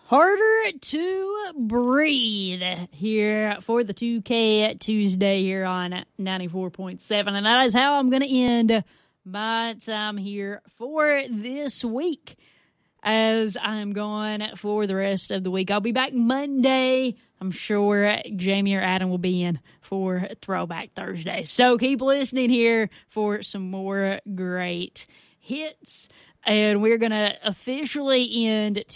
Harder to breathe here for the 2K Tuesday here on 94.7. And that is how I'm going to end my time here for this week as I'm gone for the rest of the week. I'll be back Monday. I'm sure Jamie or Adam will be in for Throwback Thursday. So keep listening here for some more great hits. And we're going to officially end